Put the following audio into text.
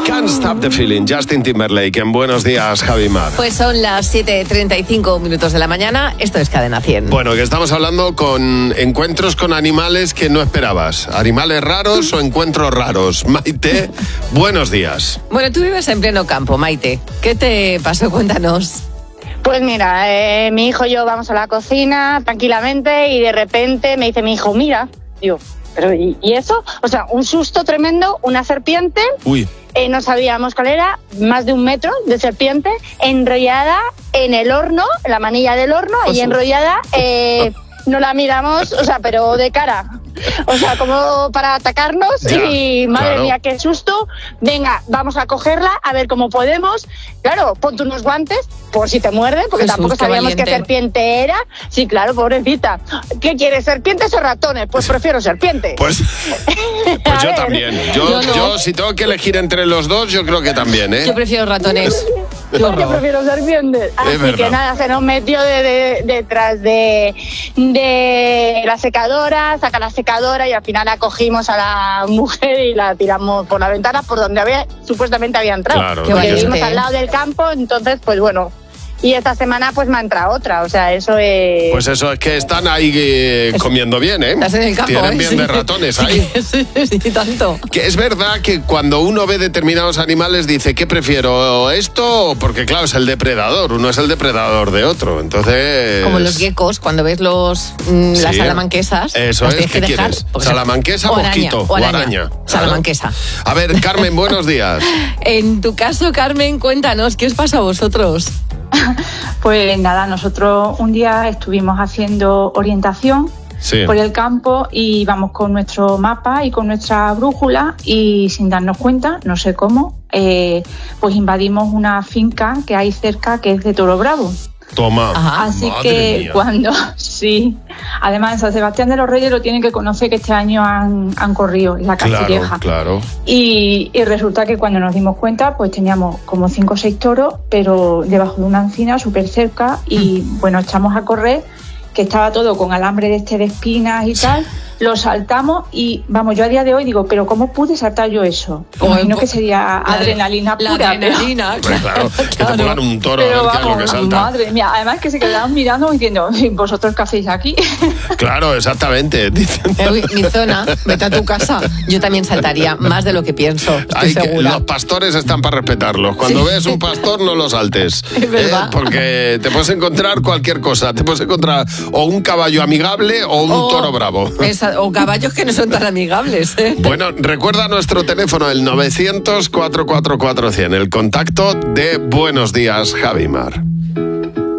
Can't Stop the Feeling, Justin Timberlake, en Buenos Días, Javi Mar. Pues son las 7:35 de la mañana, esto es Cadena 100. Bueno, que estamos hablando con encuentros con animales que no esperabas. ¿Animales raros o encuentros raros? Maite, buenos días. Bueno, tú vives en pleno campo, Maite. ¿Qué te pasó? Cuéntanos. Pues mira, mi hijo y yo vamos a la cocina tranquilamente y de repente me dice mi hijo, mira, digo, pero ¿y eso? O sea, un susto tremendo, una serpiente. Uy. No sabíamos cuál era, más de 1 metro de serpiente, enrollada en el horno, en la manilla del horno, y enrollada, no la miramos, o sea, pero de cara. O sea, como para atacarnos y madre mía, qué susto. Venga, vamos a cogerla, a ver cómo podemos. Claro, ponte unos guantes por si te muerde, porque Jesús, tampoco sabíamos qué qué serpiente era. Sí, claro, pobrecita. ¿Qué quieres, serpientes o ratones? Pues prefiero serpiente. Pues yo también. Yo si tengo que elegir entre los dos, yo creo que también, ¿eh? Yo prefiero ratones. Yo prefiero serpientes. Así que nada, se nos metió detrás de la secadora, saca la secadora y al final la cogimos a la mujer y la tiramos por la ventana por donde supuestamente había entrado. Claro, porque vivimos al lado del campo, entonces pues bueno. Y esta semana pues me ha entrado otra, o sea, eso es... Pues eso, es que están ahí comiendo bien, ¿eh? Estás en el campo, Tienen bien de ratones ahí. Sí, tanto. Que es verdad que cuando uno ve determinados animales dice, ¿qué prefiero? ¿Esto? Porque claro, es el depredador, uno es el depredador de otro, entonces... Como los geckos, cuando ves las salamanquesas... Eso es, ¿qué quieres? ¿Salamanquesa, mosquito o araña? Salamanquesa. A ver, Carmen, buenos días. En tu caso, Carmen, cuéntanos, ¿qué os pasa a vosotros? Pues nada, nosotros un día estuvimos haciendo orientación por el campo y íbamos con nuestro mapa y con nuestra brújula y sin darnos cuenta, no sé cómo, pues invadimos una finca que hay cerca que es de Toro Bravo. Toma. Ajá. Así que cuando además en San Sebastián de los Reyes lo tienen que conocer, que este año han corrido la Castilleja. Claro. Y resulta que cuando nos dimos cuenta, pues teníamos como 5 o 6 toros, pero debajo de una encina súper cerca y bueno, echamos a correr, que estaba todo con alambre de espinas y tal. Lo saltamos y, vamos, yo a día de hoy digo, ¿pero cómo pude saltar yo eso? Imagino que sería adrenalina pura. La adrenalina, claro. Que te pongan un toro pero a ver qué es lo que salta. Madre mía, además que se quedaban mirando diciendo, ¿vosotros qué hacéis aquí? Claro, exactamente. Mi zona, vete a tu casa. Yo también saltaría, más de lo que pienso, estoy segura. Los pastores están para respetarlos. Cuando ves un pastor, no lo saltes. Es verdad. Porque te puedes encontrar cualquier cosa. Te puedes encontrar o un caballo amigable o un toro bravo. O caballos que no son tan amigables, ¿eh? Bueno, recuerda nuestro teléfono, el 900-444-100, el contacto de Buenos Días, Javi Mar.